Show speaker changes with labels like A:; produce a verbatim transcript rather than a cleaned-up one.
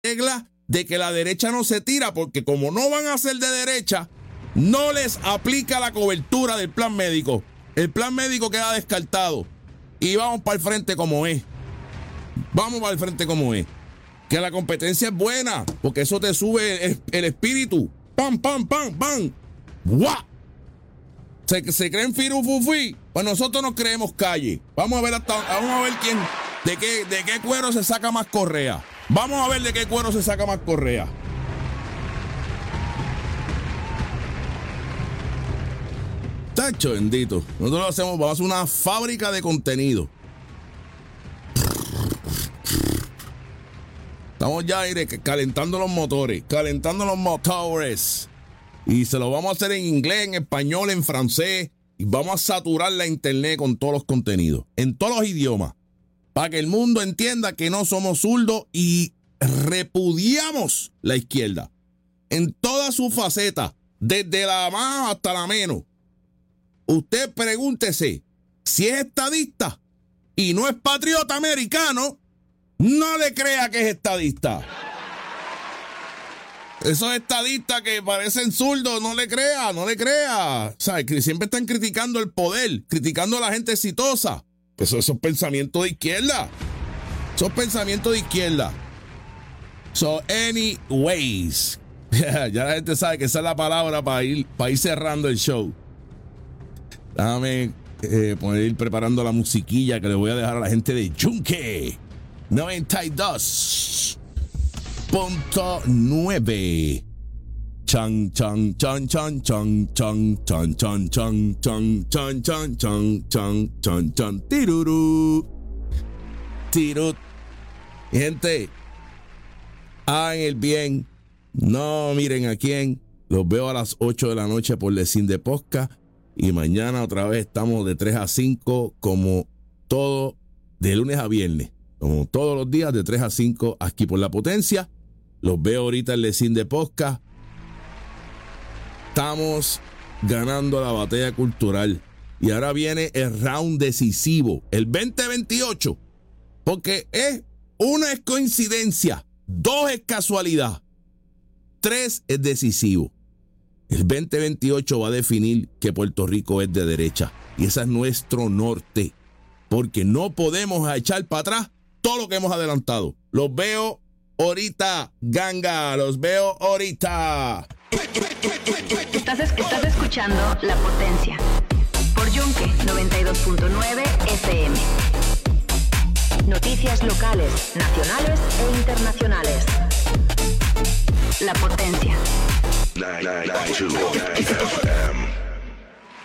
A: regla de que la derecha no se tira, porque como no van a ser de derecha, no les aplica la cobertura del plan médico. El plan médico queda descartado. Y vamos para el frente como es. Vamos para el frente como es. Que la competencia es buena, porque eso te sube el, el espíritu. ¡Pam, pam, pam, pam! ¡Guau! Se, se creen firufufi. Pues nosotros nos creemos calle. Vamos a ver hasta, vamos a ver quién, de qué, de qué cuero se saca más correa. Vamos a ver de qué cuero se saca más correa. Tacho bendito. Nosotros lo hacemos, vamos a hacer una fábrica de contenido. Estamos ya aire, calentando los motores, calentando los motores. Y se lo vamos a hacer en inglés, en español, en francés. Y vamos a saturar la internet con todos los contenidos, en todos los idiomas. Para que el mundo entienda que no somos zurdos y repudiamos la izquierda. En todas sus facetas, desde la más hasta la menos. Usted pregúntese, si es estadista y no es patriota americano, no le crea que es estadista. Esos estadistas que parecen zurdos, no le crea, no le crea. O sea, que siempre están criticando el poder, criticando a la gente exitosa. Eso, esos pensamientos de izquierda. Esos pensamientos de izquierda. So, anyways. Ya la gente sabe que esa es la palabra para ir, para ir cerrando el show. Déjame eh, poner, ir preparando la musiquilla que le voy a dejar a la gente de Yunque. noventa y dos punto nueve. Chan, chan, chan, chan, chan, chan, chan, chan, chan, chan, chan, chan, chan, chan, chan, chan, tirurú. Tirut. Gente, hagan el bien. No miren a quién. Los veo a las ocho de la noche por Lecin de Podcast. Y mañana otra vez estamos de tres a cinco, como todo, de lunes a viernes. Como todos los días, de tres a cinco, aquí por La Potencia. Los veo ahorita en Lecin de Podcast. Estamos ganando la batalla cultural. Y ahora viene el round decisivo, el veinte veintiocho. Porque es, una es coincidencia, dos es casualidad, tres es decisivo. El veinte veintiocho va a definir que Puerto Rico es de derecha. Y ese es nuestro norte. Porque no podemos echar para atrás todo lo que hemos adelantado. Los veo ahorita, ganga. Los veo ahorita.
B: Estás, estás escuchando La Potencia por Yunque noventa y dos punto nueve F M. Noticias locales, nacionales e internacionales. La Potencia.
C: nine nine two F M.